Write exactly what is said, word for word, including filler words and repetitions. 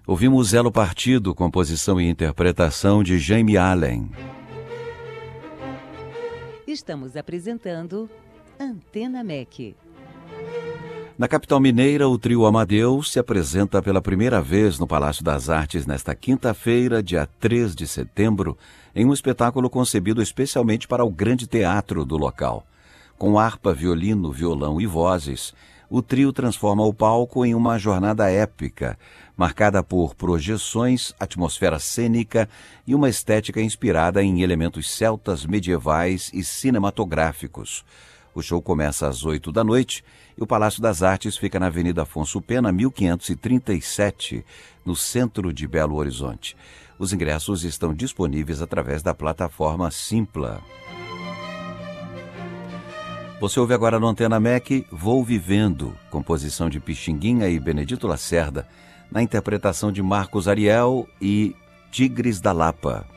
Ouvimos Elo Partido, composição e interpretação de Jaime Allen. Estamos apresentando Antena M E C. Na capital mineira, o trio Amadeus se apresenta pela primeira vez no Palácio das Artes nesta quinta-feira, dia três de setembro, em um espetáculo concebido especialmente para o grande teatro do local. Com harpa, violino, violão e vozes, o trio transforma o palco em uma jornada épica, marcada por projeções, atmosfera cênica e uma estética inspirada em elementos celtas, medievais e cinematográficos. O show começa às oito da noite e o Palácio das Artes fica na Avenida Afonso Pena, mil quinhentos e trinta e sete, no centro de Belo Horizonte. Os ingressos estão disponíveis através da plataforma Simpla. Você ouve agora no Antena M E C, Vou Vivendo, composição de Pixinguinha e Benedito Lacerda, na interpretação de Marcos Ariel e Tigres da Lapa.